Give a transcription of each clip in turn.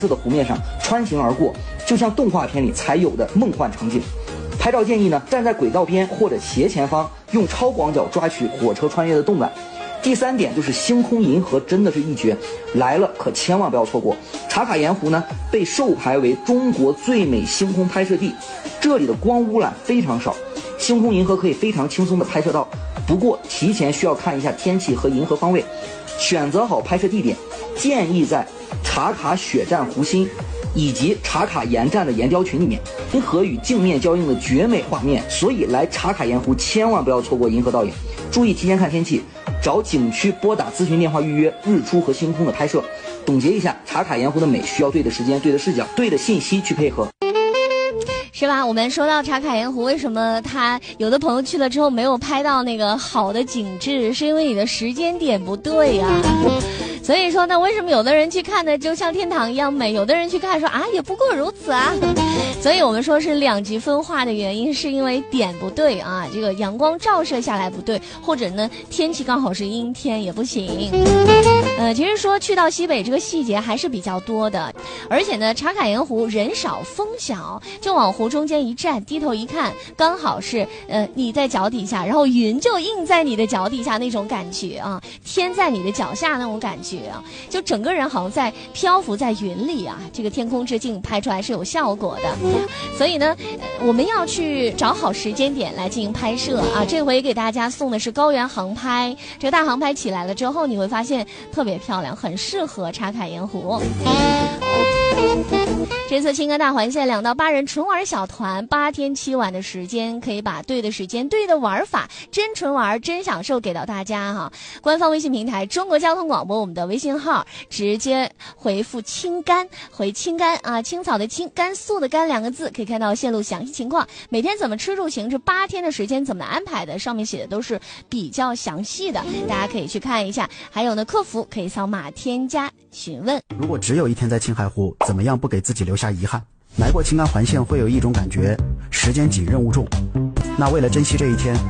的湖面上穿行而过，就像动画片里才有的梦幻场景。拍照建议呢，站在轨道边或者斜前方，用超广角抓取火车穿越的动感。第3点就是星空银河真的是一绝，来了可千万不要错过。茶卡盐湖呢被授牌为中国最美星空拍摄地，这里的光污染非常少，星空银河可以非常轻松的拍摄到。不过提前需要看一下天气和银河方位，选择好拍摄地点，建议在茶卡雪站湖心以及茶卡盐站的岩雕群里面，银河与镜面交映的绝美画面，所以来茶卡盐湖千万不要错过银河倒影。注意提前看天气，找景区拨打咨询电话预约日出和星空的拍摄。总结一下，茶卡盐湖的美需要对的时间、对的视角、对的信息去配合， 是吧？我们说到茶卡盐湖，为什么他有的朋友去了之后没有拍到那个好的景致，是因为你的时间点不对啊。所以说呢，为什么有的人去看呢就像天堂一样美，有的人去看说啊也不过如此啊。所以我们说是两极分化的原因，是因为点不对啊，这个阳光照射下来不对，或者呢天气刚好是阴天也不行。其实说去到西北这个细节还是比较多的，而且呢茶卡盐湖人少风小，就往湖中间一站，低头一看，刚好是你在脚底下，然后云就映在你的脚底下那种感觉啊，天在你的脚下那种感觉啊，就整个人好像在漂浮在云里啊，这个天空之镜拍出来是有效果的。所以呢我们要去找好时间点来进行拍摄啊。这回给大家送的是高原航拍，这个大航拍起来了之后，你会发现特别漂亮，很适合茶卡盐湖。这次青歌大环线2到8人纯玩小团，8天7晚的时间，可以把对的时间、对的玩法、真纯玩、真享受给到大家哈。官方微信平台中国交通广播，我们的微信号直接回复青甘，回青甘啊，青草的青，甘肃的甘2个字，可以看到线路详细情况，每天怎么吃住行，这8天的时间怎么安排的，上面写的都是比较详细的，大家可以去看一下。还有呢，客服可以扫码添加询问。 如果只有一天在青海湖，怎么样不给自己留下遗憾？来过青甘环线会有一种感觉，时间紧任务重。那为了珍惜这一天，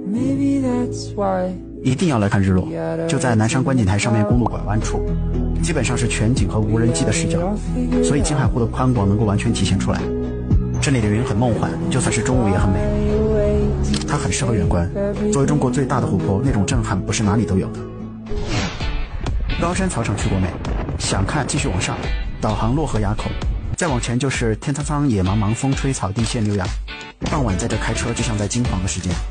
一定要来看日落，就在南山观景台上面公路拐弯处，基本上是全景和无人机的视角，所以青海湖的宽广能够完全体现出来。这里的云很梦幻，就算是中午也很美，它很适合远观。作为中国最大的湖泊，那种震撼不是哪里都有的。高山草场去过没？想看继续往上，导航洛河垭口，再往前就是天苍苍野茫茫风吹草低见牛羊。傍晚在这开车就像在金黄的时间。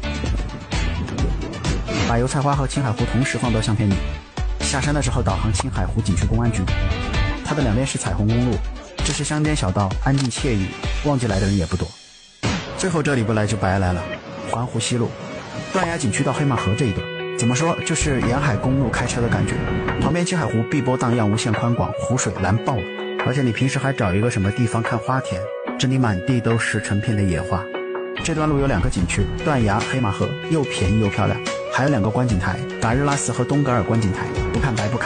把油菜花和青海湖同时放到相片里，下山的时候导航青海湖景区公安局，它的两边是彩虹公路，这是乡间小道，安静惬意，旺季来的人也不多。最后这里不来就白来了，环湖西路断崖景区到黑马河这一段，怎么说就是沿海公路开车的感觉，旁边青海湖碧波荡漾，无限宽广，湖水蓝爆了。而且你平时还找一个什么地方看花田，这里满地都是成片的野花。这段路有2个景区，断崖、黑马河，又便宜又漂亮，还有2个观景台，噶日拉寺和东格尔观景台，不看白不看。